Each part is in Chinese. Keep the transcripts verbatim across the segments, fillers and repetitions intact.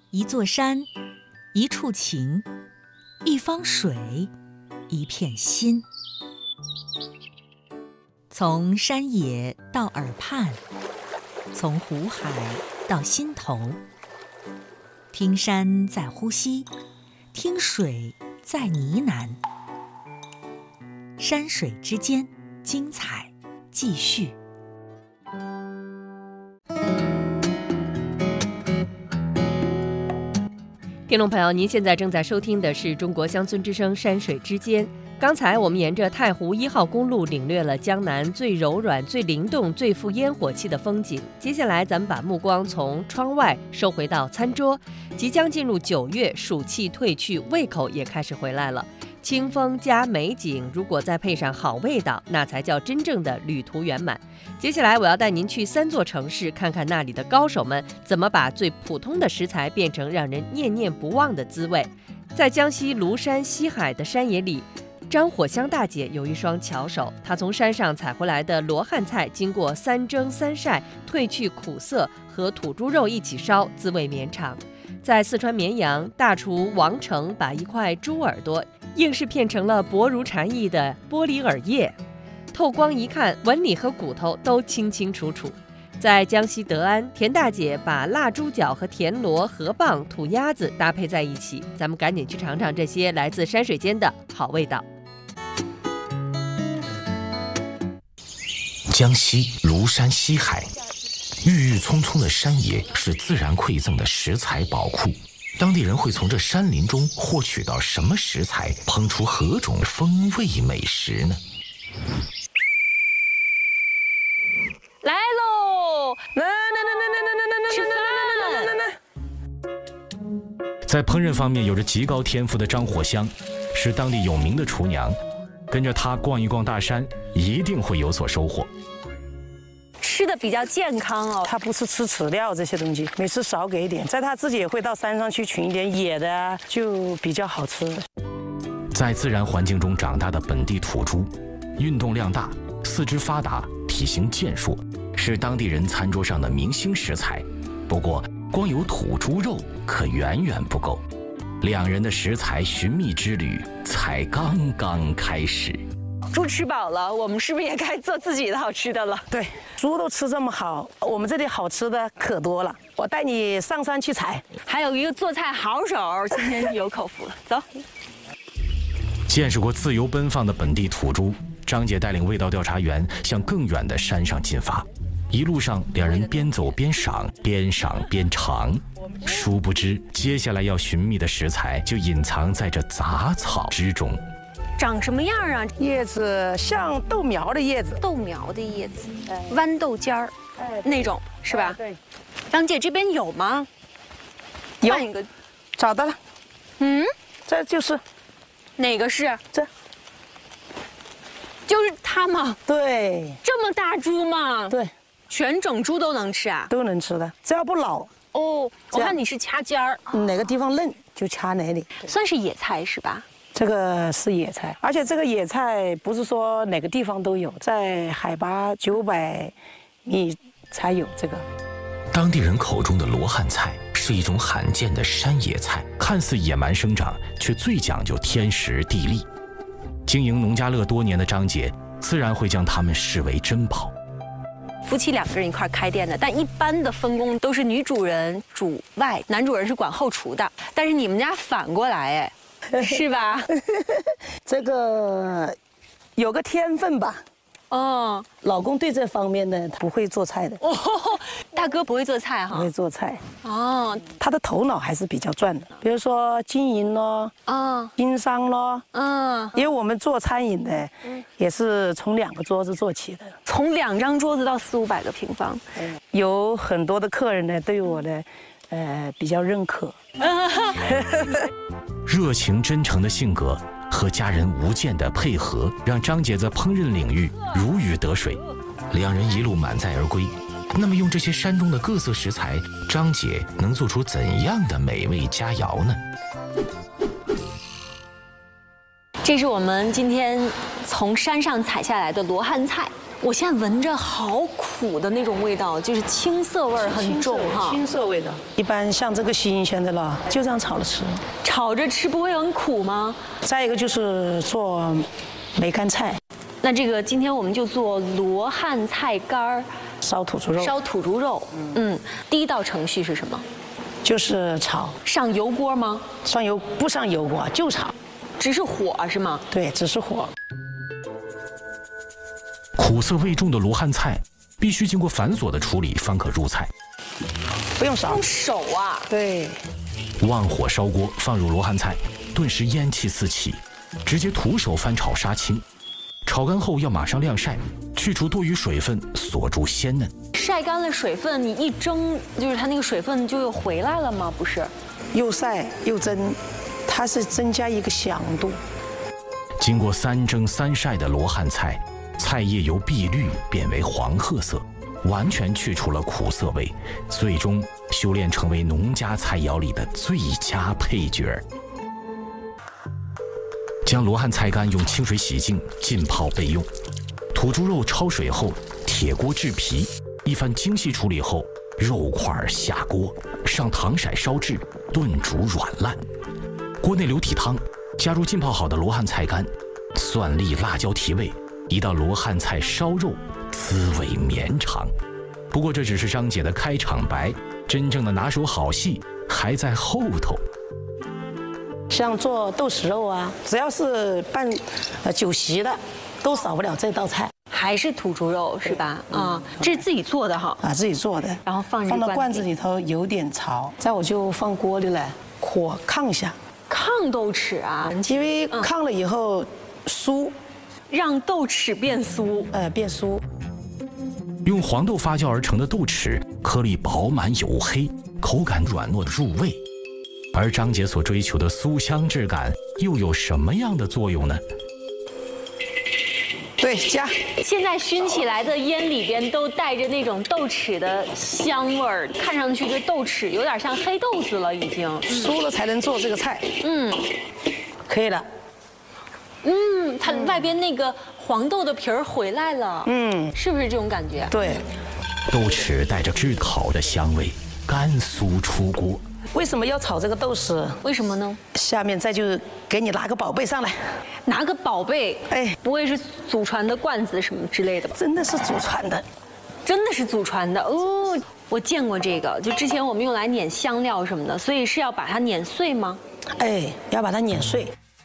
一座山，一处情，一方水，一片心。从山野到耳畔，从湖海到心头，听山在呼吸，听水在呢喃。山水之间，精彩继续。 听众朋友，您现在正在收听的是中国乡村之声山水之间。刚才我们沿着太湖一号公路领略了江南最柔软、最灵动、最富烟火气的风景。接下来，咱们把目光从窗外收回到餐桌。即将进入九月，暑气退去，胃口也开始回来了。清风加美景，如果再配上好味道，那才叫真正的旅途圆满。接下来我要带您去三座城市，看看那里的高手们怎么把最普通的食材变成让人念念不忘的滋味。在江西庐山西海的山野里，张火香大姐有一双巧手，她从山上采回来的罗汉菜，经过三蒸三晒，褪去苦涩，和土猪肉一起烧，滋味绵长。在四川绵阳，大厨王成把一块猪耳朵硬是片成了薄如蝉翼的玻璃耳叶，透光一看，纹理和骨头都清清楚楚。在江西德安，田大姐把腊猪脚和田螺、河蚌、土鸭子搭配在一起，咱们赶紧去尝尝这些来自山水间的好味道。 江西庐山西海，郁郁葱葱的山野是自然馈赠的食材宝库。当地人会从这山林中获取到什么食材，烹出何种风味美食呢？ 来喽！来来来来来来来来来来来！ 在烹饪方面有着极高天赋的张火香，是当地有名的厨娘。跟着她逛一逛大山，一定会有所收获。 吃的比较健康哦， 他不是吃饲料这些东西，每次少给一点。在他自己也会到山上去寻一点野的啊，就比较好吃。 在自然环境中长大的本地土猪，运动量大，四肢发达，体型健硕，是当地人餐桌上的明星食材。不过，光有土猪肉可远远不够，两人的食材寻觅之旅才刚刚开始。 猪吃饱了，我们是不是也该做自己的好吃的了？ 对，猪都吃这么好，我们这里好吃的可多了。我带你上山去采。 还有一个做菜好手，今天有口福了。走。 见识过自由奔放的本地土猪，张姐带领味道调查员向更远的山上进发。一路上，两人边走边赏，边赏边尝。殊不知，接下来要寻觅的食材就隐藏在这杂草之中。 长什么样啊？ 叶子像豆苗的叶子， 豆苗的叶子，豌豆尖儿，那种是吧？ 对。 张姐这边有吗？ 有换一个， 找到了。 嗯， 这就是哪个是？ 这， 就是它吗？ 对。 这么大猪吗？ 对。 全整猪都能吃啊？ 都能吃的，只要不老。 哦，我看你是掐尖儿， 哪个地方嫩就掐哪里。 算是野菜是吧？ 这个是野菜，而且这个野菜不是说哪个地方都有，在海拔九百米才有这个。 当地人口中的罗汉菜是一种罕见的山野菜，看似野蛮生长，却最讲究天时地利。经营农家乐多年的张姐，自然会将它们视为珍宝。 夫妻两个人一块开店的，但一般的分工都是女主人主外，男主人是管后厨的。但是你们家反过来，哎。是吧？ 这个有个天分吧。 哦， 老公对这方面呢，他不会做菜的。 哦，大哥不会做菜哈？ 不会做菜。 哦， 他的头脑还是比较转的，比如说经营咯， 啊， 经商咯， 嗯， 因为我们做餐饮的，也是从两个桌子做起的， 从两张桌子到四五百个平方， 有很多的客人呢，对我的，呃，比较认可。 热情真诚的性格和家人无间的配合，让张姐在烹饪领域如鱼得水。两人一路满载而归。那么用这些山中的各色食材，张姐能做出怎样的美味佳肴呢？ 这是我们今天从山上采下来的罗汉菜，我现在闻着好苦土的那种味道，就是青涩味儿很重哈。 青涩味道。一般像这个新鲜的了，就这样炒着吃。 炒着吃不会很苦吗？ 再一个就是做梅干菜。 那这个今天我们就做罗汉菜干儿， 烧土猪肉。 烧土猪肉，嗯，第一道程序是什么？ 就是炒。 上油锅吗？ 上油不上油锅就炒， 只是火是吗？ 对，只是火。 苦涩味重的罗汉菜必须经过繁琐的处理方可入菜。 不用烧。 用手啊？ 对。 旺火烧锅，放入罗汉菜，顿时烟气四起，直接徒手翻炒杀青。炒干后要马上晾晒，去除多余水分，锁住鲜嫩。 晒干了水分，你一蒸，就是它那个水分就又回来了吗？不是， 又晒又蒸，它是增加一个响度。 经过三蒸三晒的罗汉菜，菜叶由碧绿变为黄褐色，完全去除了苦涩味，最终修炼成为农家菜肴里的最佳配角。将罗汉菜干用清水洗净，浸泡备用。土猪肉焯水后，铁锅制皮，一番精细处理后，肉块下锅，上糖色烧制，炖煮软烂。锅内留体汤，加入浸泡好的罗汉菜干，蒜粒、辣椒提味，一道罗汉菜烧肉，滋味绵长。不过这只是张姐的开场白，真正的拿手好戏还在后头。 像做豆豉肉啊，只要是办呃酒席的，都少不了这道菜。 还是土猪肉是吧？啊，这是自己做的哈。 啊，自己做的。 然后放放到罐子里头，有点潮。再我就放锅里来，火炕下。 炕豆豉啊， 因为炕了以后酥， 让豆豉变酥。 呃，变酥。 用黄豆发酵而成的豆豉，颗粒饱满黝黑，口感软糯入味。而张姐所追求的酥香质感又有什么样的作用呢？ 对，加。 现在熏起来的烟里边都带着那种豆豉的香味儿，看上去这豆豉有点像黑豆子了，已经酥了才能做这个菜。 嗯， 可以了。 嗯，它外边那个黄豆的皮儿回来了。嗯，是不是这种感觉？ 对。 豆豉带着炙烤的香味，干酥出锅。 为什么要炒这个豆豉？ 为什么呢？ 下面再就给你拿个宝贝上来， 拿个宝贝， 哎， 不会是祖传的罐子什么之类的吧？ 真的是祖传的， 真的是祖传的哦。我见过这个，就之前我们用来碾香料什么的，所以是要把它碾碎吗？ 哎，要把它碾碎。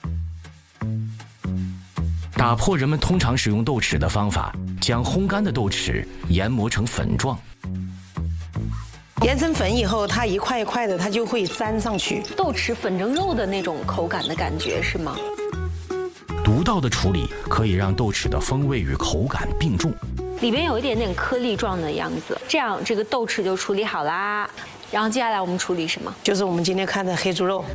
打破人们通常使用豆豉的方法，将烘干的豆豉研磨成粉状。 研成粉以后，它一块一块的，它就会粘上去。 豆豉粉蒸肉的那种口感的感觉是吗？ 独到的处理可以让豆豉的风味与口感并重， 里边有一点点颗粒状的样子，这样这个豆豉就处理好啦。然后接下来我们处理什么？ 就是我们今天看的黑猪肉。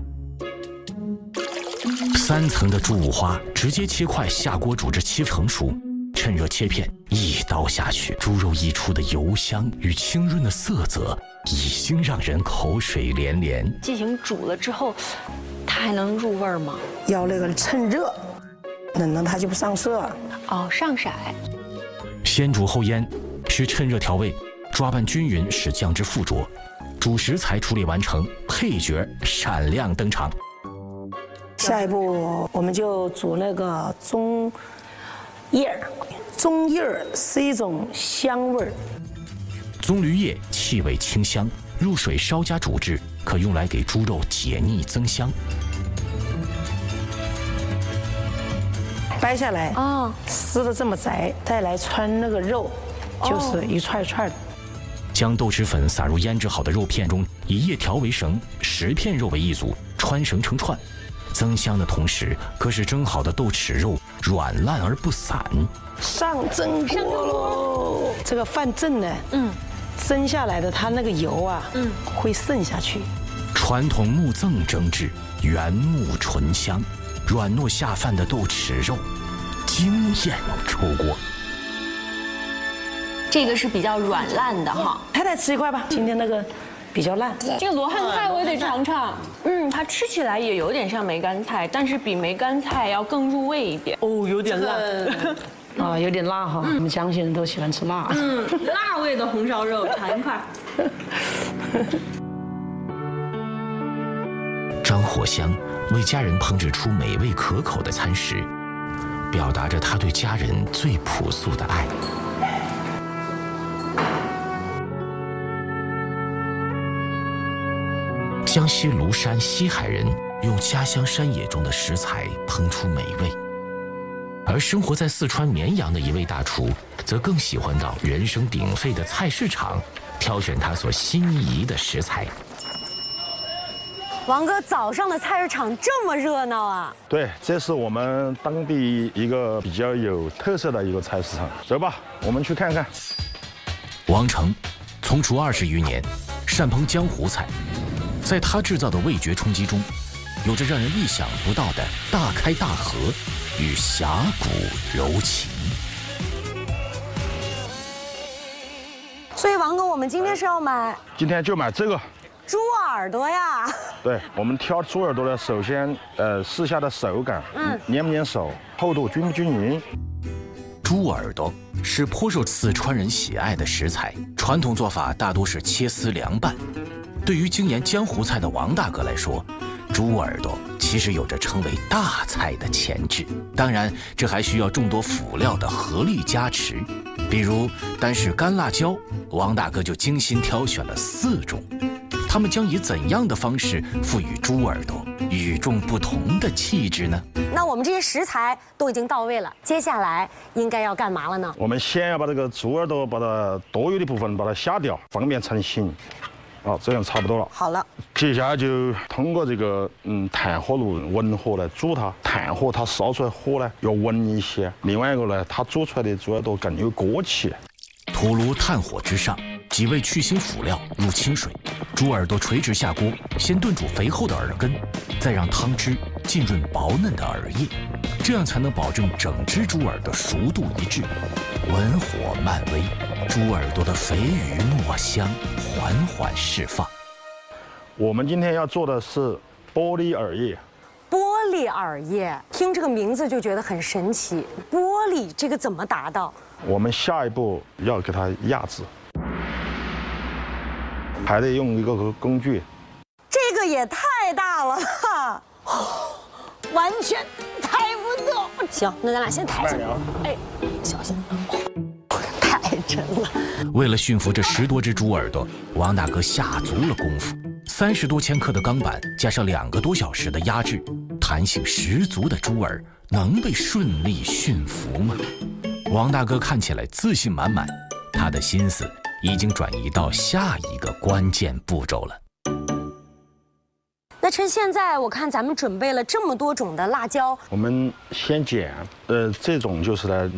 三层的猪五花直接切块下锅煮至七成熟，趁热切片，一刀下去，猪肉溢出的油香与清润的色泽已经让人口水连连。 进行煮了之后，它还能入味儿吗？ 要那个趁热，冷了它就不上色。 哦，上色。 先煮后腌，需趁热调味，抓拌均匀，使酱汁附着。主食材处理完成，配角闪亮登场。 下一步我们就煮那个棕叶儿，棕叶儿是一种香味儿。 棕榈叶气味清香，入水稍加煮制，可用来给猪肉解腻增香。 掰下来啊，撕的这么窄，再来穿那个肉，就是一串串的。 将豆豉粉撒入腌制好的肉片中，以叶条为绳，十片肉为一组，穿绳成串。增香的同时，可使蒸好的豆豉肉软烂而不散。 上蒸锅喽！这个饭蒸呢，嗯，蒸下来的它那个油啊，嗯，会渗下去。 传统木甑蒸制，原木醇香，软糯下饭的豆豉肉，惊艳出锅。 这个是比较软烂的哈， 太太吃一块吧，今天那个比较烂。 这个罗汉菜我也得尝尝，嗯，它吃起来也有点像梅干菜，但是比梅干菜要更入味一点。哦，有点烂。 啊，有点辣哈，我们江西人都喜欢吃辣。 嗯，辣味的红烧肉，尝一块。 张火香为家人烹制出美味可口的餐食，表达着他对家人最朴素的爱。江西庐山西海人用家乡山野中的食材烹出美味，而生活在四川绵阳的一位大厨，则更喜欢到人声鼎沸的菜市场，挑选他所心仪的食材。 王哥，早上的菜市场这么热闹啊？ 对，这是我们当地一个比较有特色的一个菜市场。走吧，我们去看看。 王成从厨二十余年，擅烹江湖菜，在他制造的味觉冲击中，有着让人意想不到的大开大合与侠骨柔情。 所以王哥，我们今天是要买今天就买这个猪耳朵呀？ 对，我们挑猪耳朵呢，首先呃试下的手感，嗯，粘不粘手，厚度均不均匀。 猪耳朵是颇受四川人喜爱的食材，传统做法大多是切丝凉拌。对于精研江湖菜的王大哥来说，猪耳朵其实有着称为大菜的潜质。当然，这还需要众多辅料的合力加持。比如，单是干辣椒，王大哥就精心挑选了四种。他们将以怎样的方式赋予猪耳朵与众不同的气质呢？ 那我们这些食材都已经到位了，接下来应该要干嘛了呢？ 我们先要把这个猪耳朵把它多余的部分把它下掉，方便成型。好，这样差不多了。 好了， 接下来就通过这个嗯炭火炉文火来煮它，炭火它烧出来火呢要温一些，另外一个呢它煮出来的猪耳朵更有锅气。 土炉炭火之上，几味去腥辅料入清水，猪耳朵垂直下锅，先炖煮肥厚的耳根，再让汤汁浸润薄嫩的耳叶，这样才能保证整只猪耳的熟度一致。文火慢煨，猪耳朵的肥腴糯香缓缓释放。 我们今天要做的是玻璃耳叶。 玻璃耳叶，听这个名字就觉得很神奇。玻璃这个怎么达到？ 我们下一步要给它压制，还得用一个个工具。 这个也太大了哈，完全抬不动。行，那咱俩先抬下。哎，小心，太沉了。 为了驯服这十多只猪耳朵，王大哥下足了功夫。三十多千克的钢板，加上两个多小时的压制，弹性十足的猪耳能被顺利驯服吗？王大哥看起来自信满满，他的心思已经转移到下一个关键步骤了。 那趁现在，我看咱们准备了这么多种的辣椒， 我们先剪，呃，这种就是呢